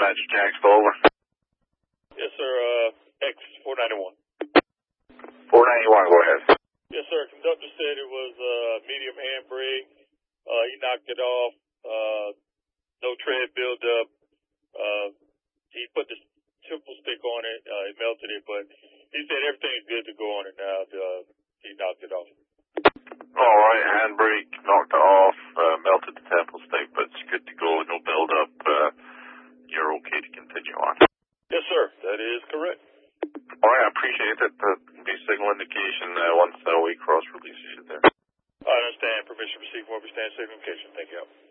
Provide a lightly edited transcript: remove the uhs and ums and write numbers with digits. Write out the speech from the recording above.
Dispatch, Jacksonville, over. Yes, sir. X491. 491, go ahead. Yes, sir. Conductor said it was medium handbrake. He knocked it off. No tread buildup. He put the temple stick on it. He melted it, but he said everything's good to go on it now. He knocked it off. All right, handbrake, knocked it off, melted the temple stick, but it's good to go, no build-up. You're okay to continue on. Yes, sir. That is correct. All right, I appreciate it. That'll be signal indication once we cross-release you there. I understand. Permission received. Where we stand, safe location. Thank you.